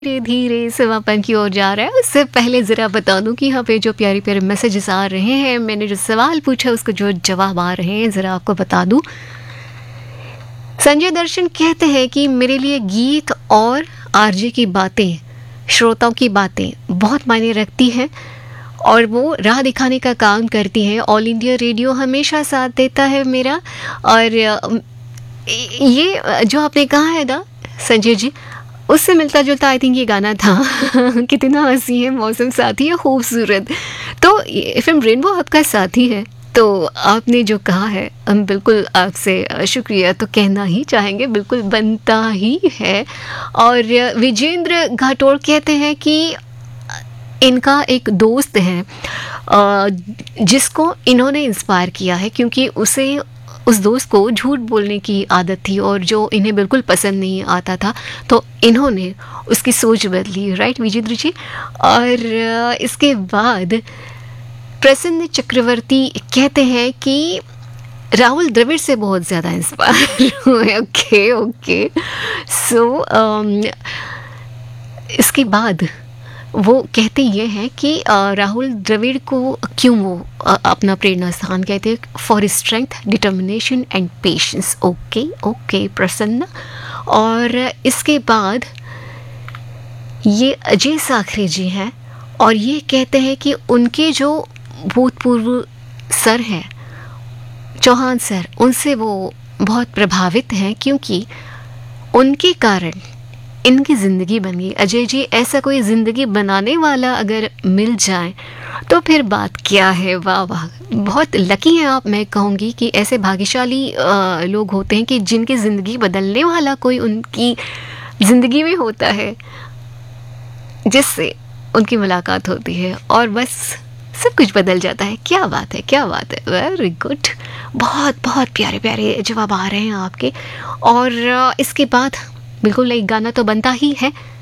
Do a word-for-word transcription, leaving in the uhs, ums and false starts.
धीरे धीरे समापन की ओर जा रहा है। उससे पहले ज़रा बता दूं कि यहाँ पे जो प्यारे प्यारे मैसेजेस आ रहे हैं, मैंने जो सवाल पूछा उसको जो जवाब आ रहे हैं ज़रा आपको बता दूं। संजय दर्शन कहते हैं कि मेरे लिए गीत और आरजे की बातें, श्रोताओं की बातें बहुत मायने रखती हैं और वो राह दिखाने का काम करती है। ऑल इंडिया रेडियो हमेशा साथ देता है मेरा। और ये जो आपने कहा है ना संजय जी, उससे मिलता जुलता आई थिंक ये गाना था। कितना हंसी है, मौसम साथी है खूबसूरत। तो एफ एम रेनबो आपका साथी है, तो आपने जो कहा है हम बिल्कुल आपसे शुक्रिया तो कहना ही चाहेंगे, बिल्कुल बनता ही है। और विजेंद्र घाटोड़ कहते हैं कि इनका एक दोस्त है जिसको इन्होंने इंस्पायर किया है, क्योंकि उसे उस दोस्त को झूठ बोलने की आदत थी और जो इन्हें बिल्कुल पसंद नहीं आता था, तो इन्होंने उसकी सोच बदली। राइट विजेंद्र जी। और इसके बाद प्रसन्न चक्रवर्ती कहते हैं कि राहुल द्रविड़ से बहुत ज़्यादा इंस्पायर हुए। ओके ओके सो इसके बाद वो कहते ये हैं कि राहुल द्रविड़ को क्यों वो अपना प्रेरणा स्थान कहते हैं, for strength, determination and patience. Okay okay प्रसन्न। और इसके बाद ये अजय साखरे जी हैं और ये कहते हैं कि उनके जो भूतपूर्व सर हैं चौहान सर, उनसे वो बहुत प्रभावित हैं क्योंकि उनके कारण इनकी ज़िंदगी बन गई। अजय जी, ऐसा कोई ज़िंदगी बनाने वाला अगर मिल जाए तो फिर बात क्या है। वाह वाह, बहुत लकी हैं आप। मैं कहूँगी कि ऐसे भाग्यशाली लोग होते हैं कि जिनकी ज़िंदगी बदलने वाला कोई उनकी ज़िंदगी में होता है, जिससे उनकी मुलाकात होती है और बस सब कुछ बदल जाता है। क्या बात है, क्या बात है, वेरी गुड। बहुत बहुत प्यारे प्यारे जवाब आ रहे हैं आपके। और इसके बाद बिल्कुल एक गाना तो बनता ही है।